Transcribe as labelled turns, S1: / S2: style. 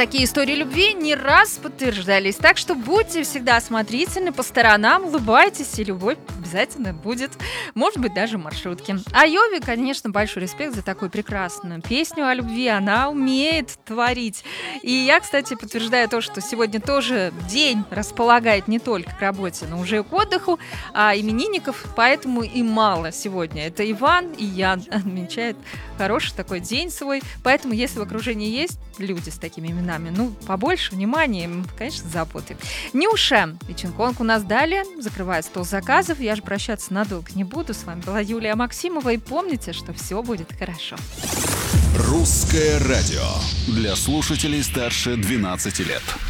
S1: такие истории любви не раз подтверждались. Так что будьте всегда осмотрительны, по сторонам, улыбайтесь, и любовь обязательно будет. Может быть, даже в маршрутке. А Йове, конечно, большой респект за такую прекрасную песню о любви. Она умеет творить. И я, кстати, подтверждаю то, что сегодня тоже день располагает не только к работе, но уже к отдыху, а именинников поэтому и мало сегодня. Это Иван и Ян отмечают хороший такой день свой. Поэтому, если в окружении есть люди с такими именами, побольше внимания им, конечно, заботы. Нюша и Чинконг у нас далее. Закрывает стол заказов. Я же прощаться надолго не буду. С вами была Юлия Максимова. И помните, что все будет хорошо.
S2: Русское радио для слушателей старше 12 лет.